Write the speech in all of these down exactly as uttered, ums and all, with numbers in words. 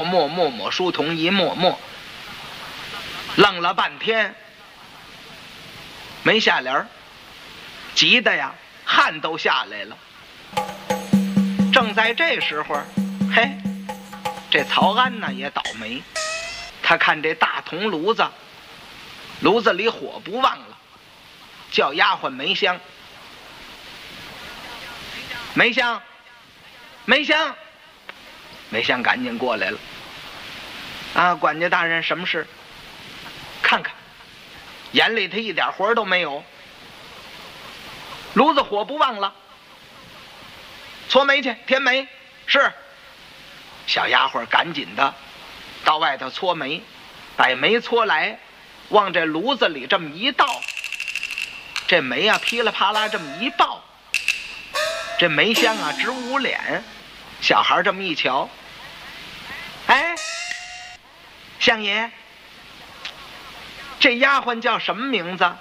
默默默书童一默默，愣了半天没下联，急得呀汗都下来了。正在这时候，嘿，这曹安呢也倒霉，他看这大铜炉子，炉子里火不旺了，叫丫鬟梅香，梅香，梅香，梅香赶紧过来了。啊，管家大人，什么事？看看，眼里头一点活都没有。炉子火不旺了，搓煤去，添煤。是。小丫鬟赶紧的到外头搓煤，把煤搓来，往这炉子里这么一倒，这煤啊噼里啪啦这么一爆，这煤香啊直捂脸。小孩这么一瞧，哎，相爷，这丫鬟叫什么名字？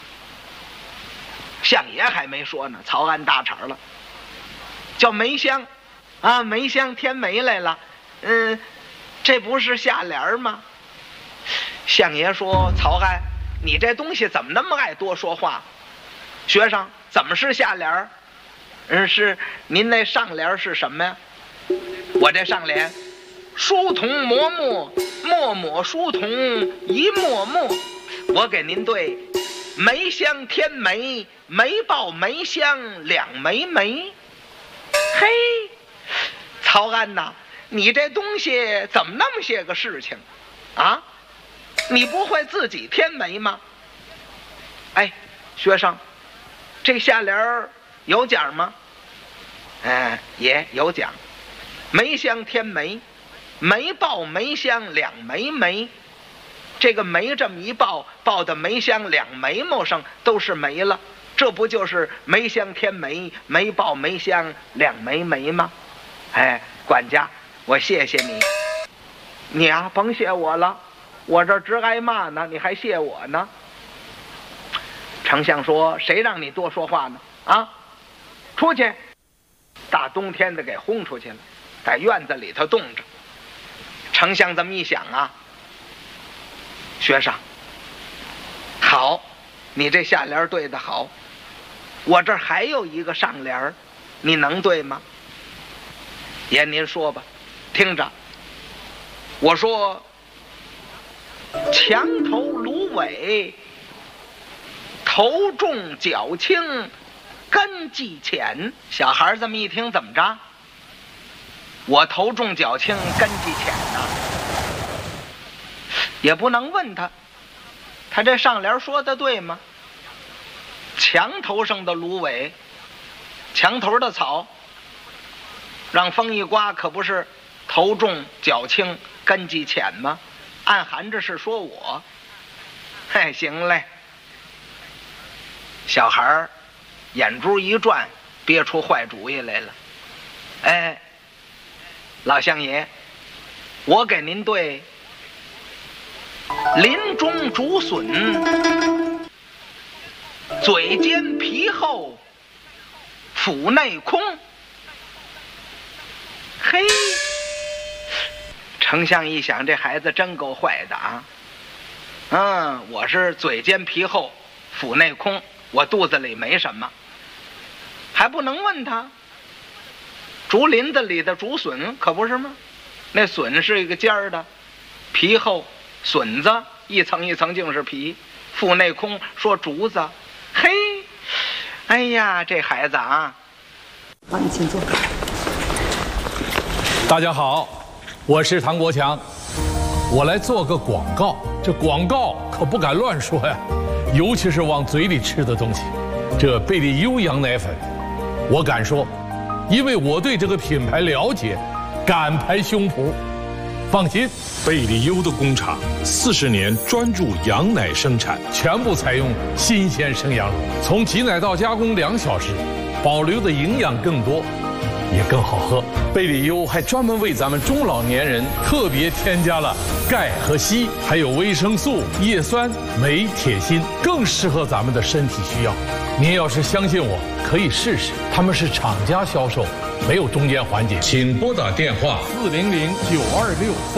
相爷还没说呢，曹安大茬了，叫梅香啊，梅香添煤来了。嗯，这不是下联吗？相爷说，曹安，你这东西怎么那么爱多说话？学生，怎么是下联？嗯，是您那上联是什么呀？我这上联，书童磨墨，墨墨书童一墨墨。我给您对，梅香添煤，煤爆梅香两枚煤。嘿，曹安呐，你这东西怎么那么些个事情啊？你不会自己添煤吗？哎，学生，这下联有奖吗？嗯，也有奖。梅香添煤，煤爆梅香两枚煤。这个煤这么一爆，爆的梅香两眉毛上都是煤了，这不就是梅香添煤，煤爆梅香两枚煤吗？哎，管家，我谢谢你。你啊，甭谢我了，我这直挨骂呢，你还谢我呢？丞相说，谁让你多说话呢？啊，出去！大冬天的给轰出去了，在院子里头冻着。丞相这么一想啊，学生，好，你这下联对得好，我这还有一个上联，你能对吗？爷您说吧，听着。我说，墙头芦苇，头重脚轻，根基浅。小孩这么一听，怎么着？我头重脚轻，根基浅呢？也不能问他，他这上联说的对吗？墙头上的芦苇，墙头的草，让风一刮，可不是头重脚轻根基浅吗？暗含着是说我。嘿，行嘞。小孩眼珠一转，憋出坏主意来了。哎，老乡爷，我给您对林中竹笋，嘴尖皮厚，腹内空。嘿，丞相一想，这孩子真够坏的啊！嗯，我是嘴尖皮厚，腹内空，我肚子里没什么，还不能问他。竹林子里的竹笋可不是吗？那笋是一个尖儿的，皮厚，笋子一层一层竟是皮，腹内空说竹子。嘿，哎呀，这孩子啊！ 好，你请坐。 大家好，我是唐国强，我来做个广告。这广告可不敢乱说呀，尤其是往嘴里吃的东西。这贝利优羊奶粉，我敢说，因为我对这个品牌了解，敢拍胸脯。放心， 贝利优的工厂四十年专注羊奶生产， 全部采用新鲜生羊乳，从挤奶到加工两小时，保留的营养更多，也更好喝。贝利优还专门为咱们中老年人特别添加了钙和硒，还有维生素、叶酸、镁、铁、锌，更适合咱们的身体需要。您要是相信我，可以试试，他们是厂家销售，没有中间环节。 请拨打电话四零零九二六三。